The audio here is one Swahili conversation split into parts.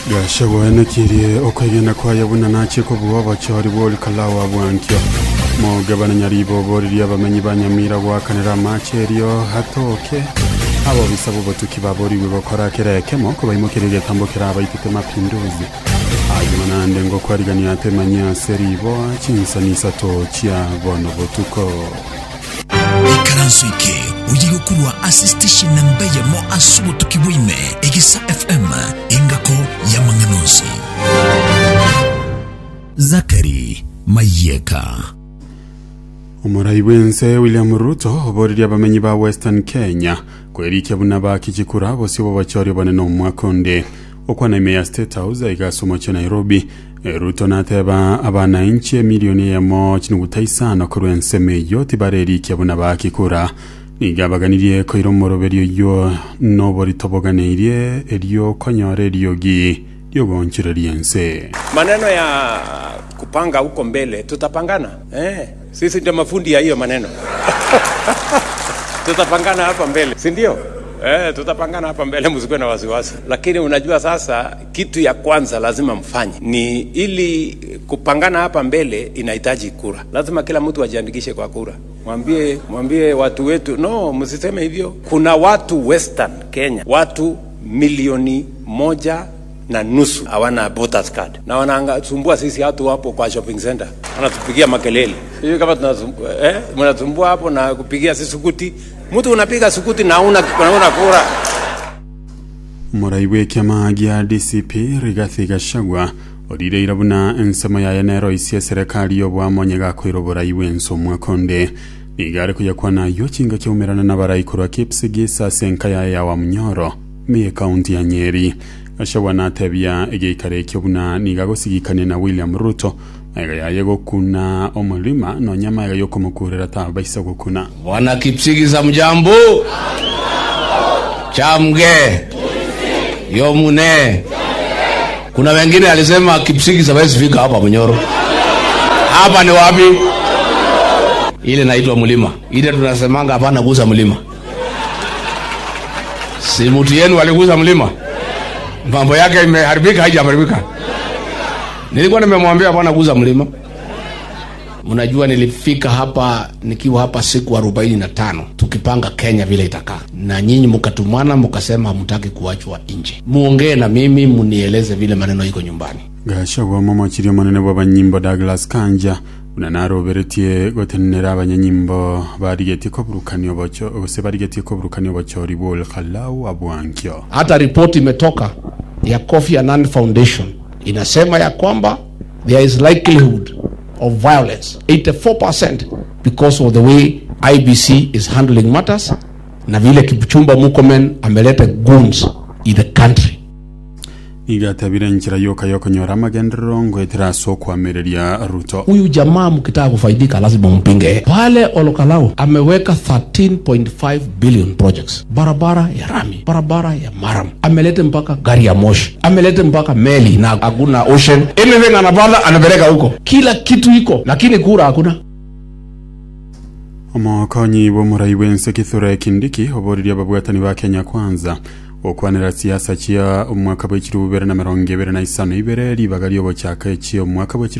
Gashawa nakiriye okwegenda kwa yabuna nachiko buwa cyari boli kalawa bwankyo mo gabana nyaribo bori yabamenyi banyamira gwakanira macherio hatoke abo bisabo batuki babori bibakora kerekemo ko bayimukirije tambokera abayitete mapinduzi ayimana ndengo kwarigani atemanya seribo chinsanisa to chia bono botuko ikaransuike ugiye kurwa assistation namba ya mo asubo tukibwime Egisa FM ingako ya manganozi Zakari Mayeka Umurai wense William Ruto obori abamenyi ba Western Kenya kwerike bunaba kijikura bose bo bachori bane no mwakonde okwana meya State House igasomo cyo Nairobi Ruto nateba abana inche milioni ya mo kinugutaisana kurwense meyo tibareri kyabunaba kikura nigabaganiriye ko iromoroberi yo no bori toboganiriye elio konyore ryogi yogonchira riense maneno ya kupanga huko mbele tutapangana sisi ndio mafundi ya hiyo maneno tutapangana hapa mbele si ndio tutapangana hapa mbele msikuwe na wasiwasi lakini unajua sasa kitu ya kwanza lazima mfanye ni ili kupangana hapa mbele inahitaji kura lazima kila mtu ajiandikishe kwa kura mwambie watu wetu no msiseme hivyo kuna watu Western Kenya watu 1.5 hawana voters card na wanasumbua sisi watu hapo kwa shopping center wanatupigia makelele hiyo kama tunasumbua mnasumbua hapo na kupigia sisi sukuti mtu unapiga sukuti na una kura Muraiwe kama agia DCP Rigathi Gachagua orire irabuna ensema ya yanero isi serikali yo bwamonyega kwirobora iwe nsomwa konde igare kuya kwana yo kinga cyumerana n'abarayikuru Kipsigisa senka ya wa Munyoro me county ya Nyeri Gachagua natebya egekare cyobuna nigagosigikane na William Ruto ya yego kuna omulima no nyama ya yoko mukurera tabaisa gukuna Bwana Kipsigisa mjambo chamge yomune kuna wengine alisema Kipsigisa hawezi fika hapa Munyoro hapa ni wapi ile naitwa mlima ile tunasemanga hapana guza mlima si mtu yenu aliguza mlima mambo yake imeharibika haijaharibika nilikuwa nimemwambia bwana guza mlima mnajua nilifika hapa nikiwa hapa siku 45 tukipanga Kenya vile itakaa na nyinyi mkatumana mkasema hamtaki kuachwa nje muongee na mimi mnieleze vile maneno iko nyumbani Gachagua mama chirio manene bw'abanyimbo Douglas Kanja unanaro beretie gotenera abanyanyimbo barigeti ko burukanyo bacho ose barigeti ko burukanyo bacho ribol khalau abwankyo hata report imetoka ya Kofi Annan Foundation inasema ya kwamba there is likelihood of violence 84% because of the way IBC is handling matters na vile Kipchumba Murkomen ameleta goons in the country igatabira nchira yoko nyora magendero ngwetira soko amereria Ruto huyu jamaa mkitaka kufaidika lazima mpinge pale Olokalao ameweka 13.5 billion projects barabara ya rami barabara ya maram ameleta mpaka gari ya moshi ameleta mpaka meli na hakuna ocean anything anapanda anapeleka huko kila kitu iko lakini kura hakuna Omokonyi bo muraiwense Kithure Kindiki oboriria babwatani ba Kenya kwanza okwanira siasa chia umwaka wa 2022 libagari obochaka chia umwaka wa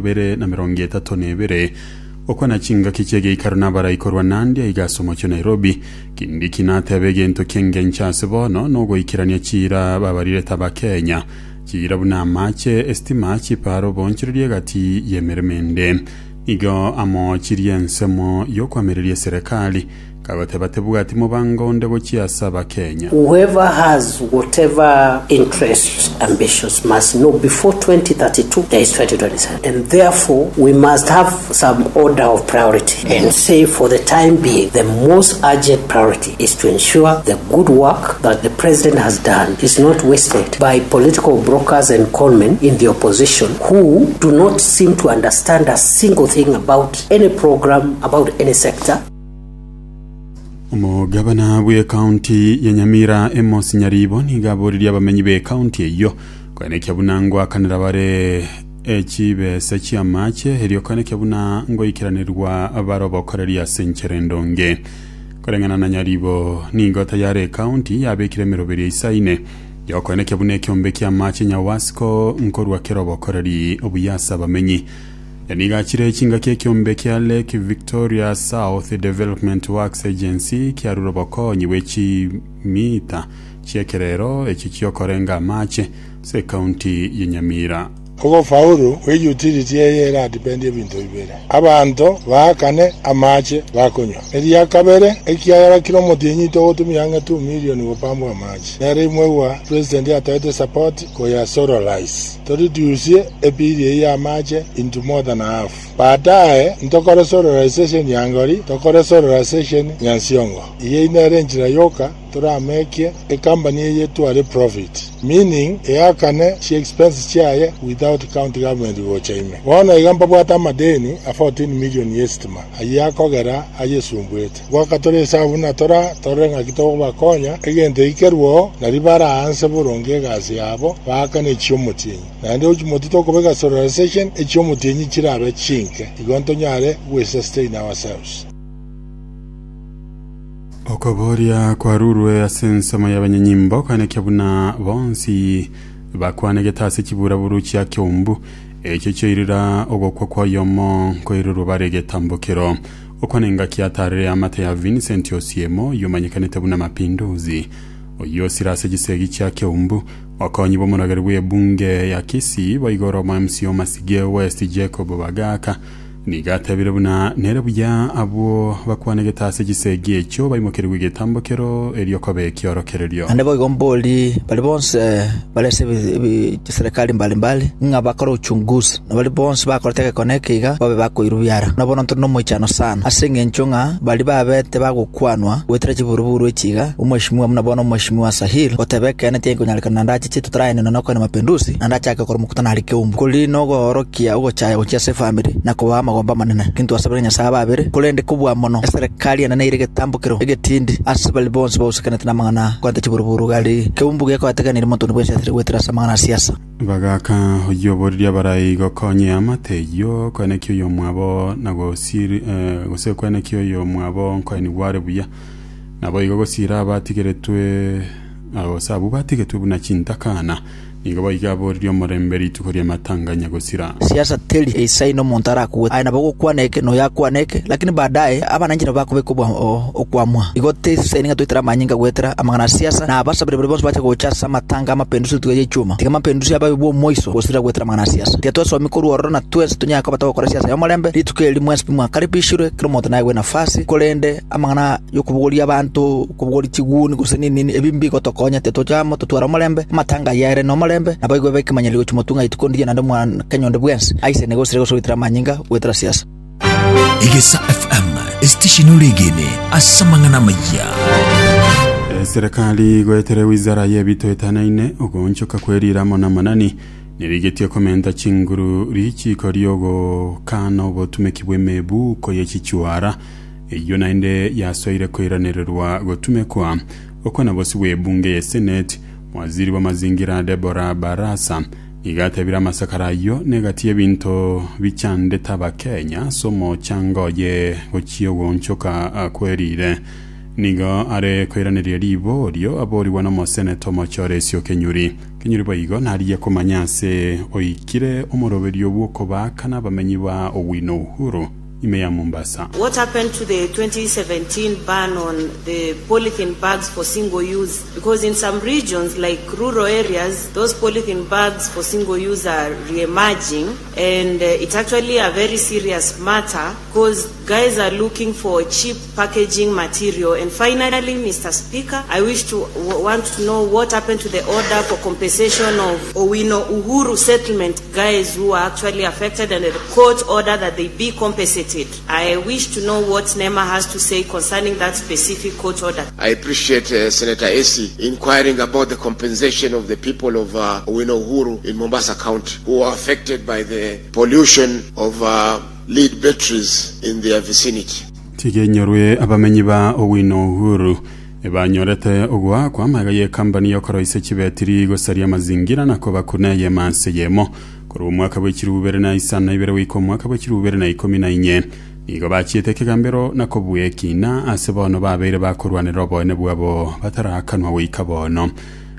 2032 okwana chinga kichege ikaruna barayikorwa nandi igasomo cyo Nairobi Kindiki natebege ento kenge nchase bono no goikirania chira babarire taba Kenya chira buna mache estimachi paro bonchiriye gati yemeremende igo amo chiriensemo yokwamererie serikali kabatebatebuga ati mubango ndego chiasaba Kenya whoever has whatever interests ambitions must know before 2032 there is 2027 and therefore we must have some order of priority and say for the time being the most urgent priority is to ensure the good work that the president has done is not wasted by political brokers and conmen in the opposition who do not seem to understand a single thing about any program about any sector Gavana bwe county ya Nyamira Amos Nyaribo nigaboriria abamenyi be county eyo kwanekya bunangwa kanira bare echibe sechi amache heriyo kwanekya bunango ikiranirwa abarobo koreria sencherendonge korengana na Nyaribo ningo tayare county yabekire meroberi isaine yokoneke bune kiombe kia machi Nyawasco nkorwa kerobo korari obuyasa bamenyi yaniga chire chinga kia kiombe kia Lake Victoria South Development Works Agency kia ruroboko nyiwechi mita chiekerero echichio korenga mache se county yenyamira Ogo faulu we utility era depende bintu ibere abantu bakane amache bakonyo eria kabere ekiara kilometer nyito otumyanga 2 million bopambo amache nere mwewa president ataite support ko ya sorolize to reduce ebiri ya amache into more than half baadaye ntokore sororization yangori tokore sororization nyansiongo iye ina range la yoka tora make a company yetu ale profit meaning yakane she expenses chaye without county government go chaime wana igamba bwata madeni a 14 million estima ayakogera ayesumbwete wakatore sabuna tora torenga kitoko bakonya egende ikerwo na ribara anse buronge gazi yabo bakane chyomutinyi na ndio chimotito kobega solarization echyomutinyi kirabe chinke igonto nyare we sustain ourselves. Okoboria kwa rurwe asensama y'abanyanyimbo kane kyabuna bonsi bakwane getase kibura buruki ya Kyombu ekyo kirira ogokwa kwa yomo koiruru barege tambokero okwanenga kiatarire amate ya Vincent Osiemo yumanyikane tabuna mapinduzi oyo sirase gisegi kya Kyombu wakonyi bomuragarwe bunge ya Kisii bayigoro MCO Masige West Jacob Bagaka nigatabira buna nerebuya abo bakwane getase gisegi ekyo bayimokerwe getambokero eriyo kobe kyorokereryo ande bogomboli bali bonse balese serikali mbalimbali ngabakora uchunguzi bali bonse bakorteka konekiga babe bakoirubyara nabona ntono mochano sana asenge nchonga bali babete bagukwanwa wetra chiburuburu ekiga umweshimwa mnabona umweshimwa Sahil otebeke ane tengo nyalika ndachi chitu traine no nakone mapinduzi ndacha akakora mukutana alikeumbu kulino go orokia ugo chaya uchiase family nako gomba manene kintu asabanya saba abere kulende kubwa mono serikali yana irege tambukiro egetindi asabali bonse bawusikana tunamangana kwante chiburuburu gali keumbuge ko atekana irimo tunu bwese wetra samangana siasa bagaka hoyoborya barayi gokonye amateyo kwane kyo mwabo nago siri gose kwane kyo mwabo kwani ware buya nabo igo sira batigeretwe abo sabu batigeretwe buna kintakana ingaba igaboryo moremberi tukoria matanganya gosira siasa teli isaino montara ku aina bago kwaneke no yakwaneke lakini baadaye abananjira bakobe kubwa okwamwa igote seninga twitira manyinga gwetera amangana siasa na abasabire bonse bacha gochasa matanga amapendusi tuye chuma tika mapendusi abaye bo moiso gosira gwetera amangana siasa tia toso mikuru orona twese tunyaka batako kora siasa yomalembe litukeli mwespi mwa karibishire kilomoto nawe nafasi kolende amangana yokubugolia abantu kubugoli chiguni gusenini ebimbi gotokonya tetochamo tutwara molembe matanga yare no lembe nabaigwe beke manyaligo chumotunga itukondiye nande mwa Kenyonde bwense aise negosire gosubitira manyinga wetra siasa Igesa FM station ligini asamangana maya serikali goetere wizara y'ebito etanaine ugonchoka kwerira mona manani nirigetie komenta chinguru richi koriogo kano botumekibwe mebu ko yechichuara iyo nainde yasoire koiranererwa gotumekwa okona bosi webunge ye Senate Waziri wa mazingira Deborah Barasa igatabira masakarayo negatie binto bichande taba Kenya somo changoye gochio gonchoka kwerire niga are kweranire riborio abori wana mo Senator Machore Sio Kenyuri bayigo nariye komanyase oikire omoroberio bwoko bakana bamenyi ba Owino Uhuru Imeya Mombasa. What happened to the 2017 ban on the polythene bags for single use? Because in some regions like rural areas, those polythene bags for single use are re-emerging, and it's actually a very serious matter because guys are looking for cheap packaging material. And finally, Mr. Speaker, I want to know what happened to the order for compensation of Owino Uhuru settlement guys who are actually affected, and the court order that they be compensated. I wish to know what NEMA has to say concerning that specific court order. I appreciate Senator Esi inquiring about the compensation of the people of Owino Uhuru in Mombasa County who are affected by the pollution of lead batteries in their vicinity. Tigenyorwe abamenyi ba Owino Uhuru ebanyorete ogwa kwa magaye company yokoro isekibetiri gosaria mazingira nako bakuneye manseyemo kuri umwaka w'ikirubere na isana ibere wiko mwaka w'ikirubere na 14 nigo bachieteke gambero nako buekina asebono babere bakorwanira bone bwabo batarakanwa wikabono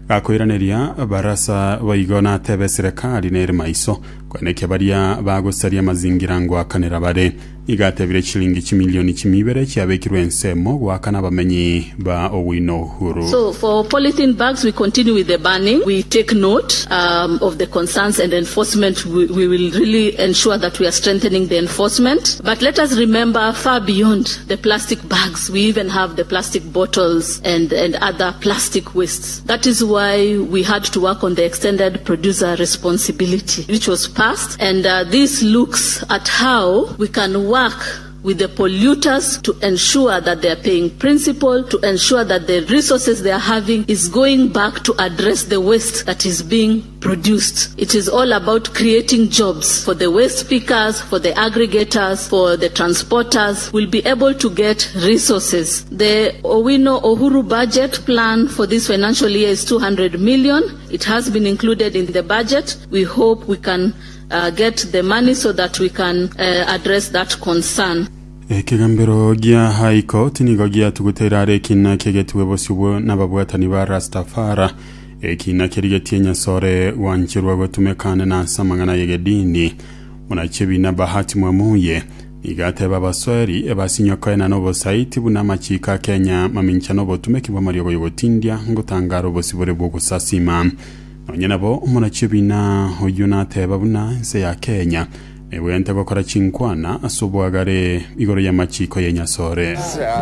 gakwiraneria barasa baigona tebe serikali nere maiso kweneke baria bagosaria mazingira ngwakanira bare igatebire shilingi 1 milioni 2 cyabekirwe ensemo gwakana bamenyi ba Owino Uhuru. So for polythene bags, we continue with the banning. We take note of the concerns and enforcement. We will really ensure that we are strengthening the enforcement. But let us remember, far beyond the plastic bags, we even have the plastic bottles and other plastic wastes. That is why we had to work on the extended producer responsibility, which was passed. And this looks at how we can work with the polluters to ensure that they are paying principal, to ensure that the resources they are having is going back to address the waste that is being produced. It is all about creating jobs for the waste pickers, for the aggregators, for the transporters. We'll be able to get resources. The Owino Uhuru budget plan for this financial year is 200 million. It has been included in the budget. We hope we can get the money so that we can address that concern. Ekigambiro gia High Court nigo gia tuguterare kina kegetwe bosubwo n'ababwatani ba Rastafari ekina kirigetie nyasore wanchirwa gotumekane na samangana yegedini munachebi na Bahati Mwamuye igate babasweri ebasinyoka na novo site buna machika Kenya mamincha novo tumekibwa mariyo yogotindia ngotangaro bosibore bwo kusasima nabo umunachebi na hoyuna tebabuna nse ya Kenya Ewente gokora chinkwana asubwagare igoro ya machiko yenyasore.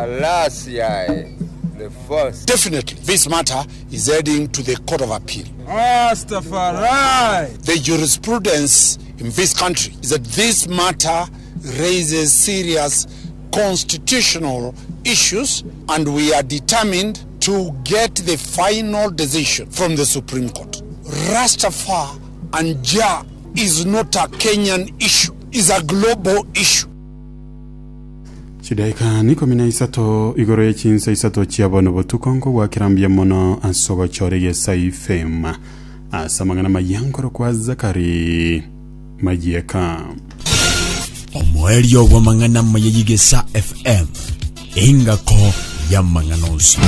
Definitely, this matter is heading to the Court of Appeal. Rastafari. The jurisprudence in this country is that this matter raises serious constitutional issues, and we are determined to get the final decision from the Supreme Court. Rastafari and Jah is not a Kenyan issue, is a global issue. Chidaika niko mina isato igoro ya chinsa isato chiabono botukongo wakirambia mono ansogo chore ye saifema asamangana mayankoro kwa Zakari Majieka Omwelio wa mangana mayigesa FM ingako ya manganosi.